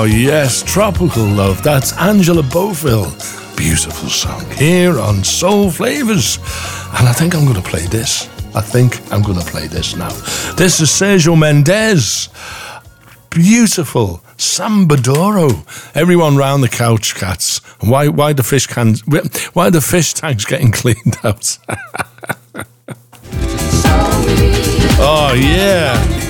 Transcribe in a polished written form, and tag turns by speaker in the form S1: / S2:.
S1: yes, Tropical Love. That's Angela Bofill. Beautiful song here on Soul Flavors. And I think I'm going to play this. Now. This is Sergio Mendes. Beautiful Sambadoro. Everyone round the couch, cats. Why the fish tanks getting cleaned out? Oh, yeah.